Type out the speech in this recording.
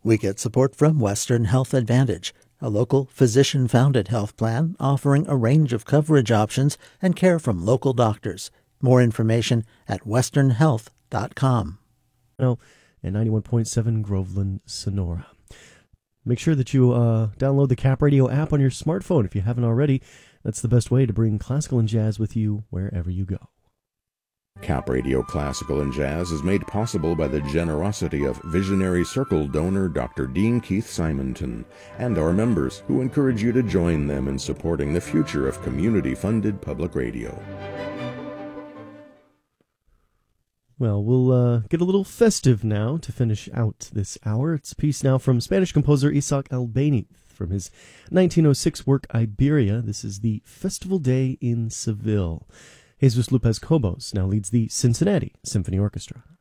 We get support from Western Health Advantage, a local physician-founded health plan offering a range of coverage options and care from local doctors. More information at westernhealth.com. And 91.7 Groveland, Sonora. Make sure that you download the Cap Radio app on your smartphone if you haven't already. That's the best way to bring classical and jazz with you wherever you go. Cap Radio Classical and Jazz is made possible by the generosity of Visionary Circle donor Dr. Dean Keith Simonton and our members, who encourage you to join them in supporting the future of community-funded public radio. Well, we'll get a little festive now to finish out this hour. It's a piece now from Spanish composer Isaac Albéniz from his 1906 work Iberia. This is the Festival Day in Seville. Jesus Lopez Cobos now leads the Cincinnati Symphony Orchestra.